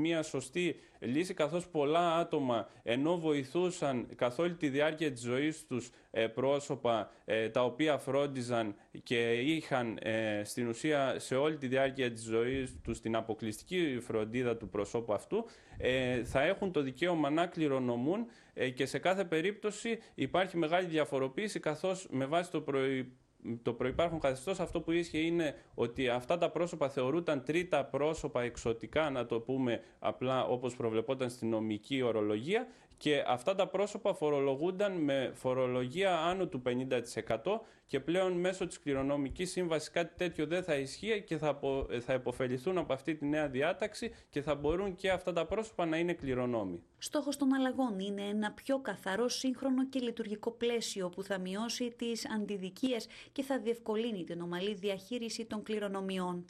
μια σωστή λύση, καθώς πολλά άτομα, ενώ βοηθούσαν καθ' όλη τη διάρκεια της ζωής τους πρόσωπα τα οποία φρόντιζαν και είχαν στην ουσία σε όλη τη διάρκεια της ζωής τους την αποκλειστική φροντίδα του προσώπου αυτού, θα έχουν το δικαίωμα να κληρονομούν και σε κάθε περίπτωση υπάρχει μεγάλη διαφοροποίηση, καθώς με βάση το προϋπάρχον καθεστώς αυτό που ίσχυε είναι ότι αυτά τα πρόσωπα θεωρούνταν τρίτα πρόσωπα εξωτικά, να το πούμε απλά όπως προβλεπόταν στην νομική ορολογία, και αυτά τα πρόσωπα φορολογούνταν με φορολογία άνω του 50% και πλέον μέσω της κληρονομικής σύμβασης κάτι τέτοιο δεν θα ισχύει και θα επωφεληθούν από αυτή τη νέα διάταξη και θα μπορούν και αυτά τα πρόσωπα να είναι κληρονόμοι. Στόχος των αλλαγών είναι ένα πιο καθαρό, σύγχρονο και λειτουργικό πλαίσιο που θα μειώσει τις αντιδικίες και θα διευκολύνει την ομαλή διαχείριση των κληρονομιών.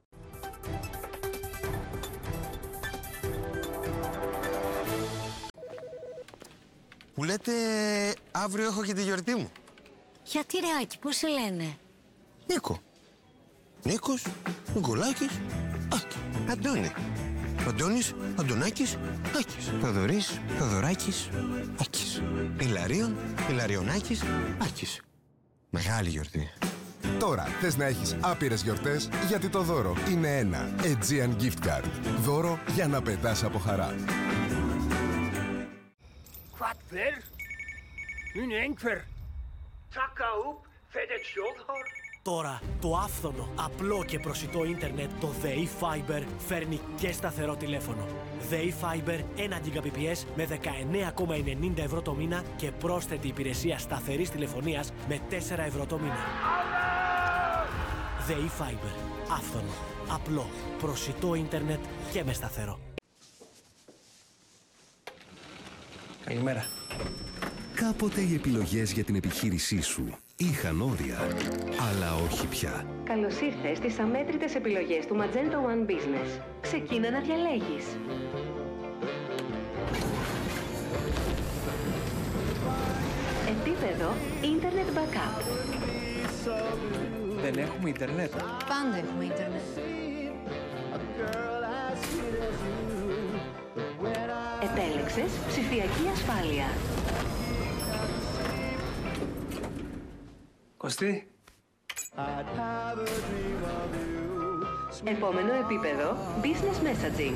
Που λέτε αύριο έχω και τη γιορτή μου. Γιατί ρε Άκη, πώς σε λένε? Νίκο. Νίκος, Νικολάκης, Άκη. Αντώνη. Αντώνης, Αντωνάκης, Άκης. Θοδωρής, Θοδωράκης, Άκης. Ηλαρίων, Ηλαριονάκης, Άκης. Μεγάλη γιορτή. Τώρα θες να έχεις άπειρες γιορτές, γιατί το δώρο είναι ένα Aegean Gift Card. Δώρο για να πετάς από χαρά. Wat vel? Min enker. Takka up, fedet sjovhar. Τώρα το άφθονο, απλό και προσιτό ίντερνετ, το ΔΕΗ Fiber, φέρνει και σταθερό τηλέφωνο. ΔΕΗ Fiber 1 Gbps με 19,90 ευρώ το μήνα και πρόσθετη υπηρεσία σταθερής τηλεφωνίας με 4 ευρώ το μήνα. ΔΕΗ Fiber. Άφθονο, απλό, προσιτό ίντερνετ και με σταθερό. Καλημέρα. Κάποτε οι επιλογές για την επιχείρησή σου είχαν όρια, αλλά όχι πια. Καλώς ήρθες στις αμέτρητες επιλογές του Magento One Business. Ξεκίνα να διαλέγεις. Επίπεδο Internet Backup. Δεν έχουμε ίντερνετ. Πάντα έχουμε ίντερνετ. Επέλεξες ψηφιακή ασφάλεια. Κωστή. Επόμενο επίπεδο Business Messaging.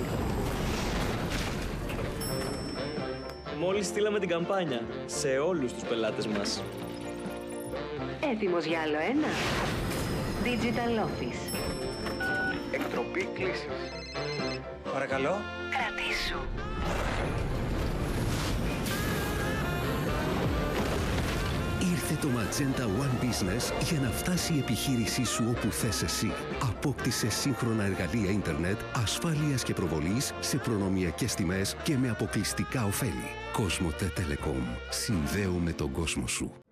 Μόλις στείλαμε την καμπάνια σε όλους τους πελάτες μας. Έτοιμος για άλλο ένα? Digital Office. Εκτροπή κλήσης. Παρακαλώ. Κρατήσου. Ήρθε το Magenta One Business για να φτάσει η επιχείρησή σου όπου θες εσύ. Απόκτησε σύγχρονα εργαλεία ίντερνετ, ασφάλειας και προβολής σε προνομιακές τιμές και με αποκλειστικά ωφέλη. Cosmote Telecom. Συνδέουμε τον κόσμο σου.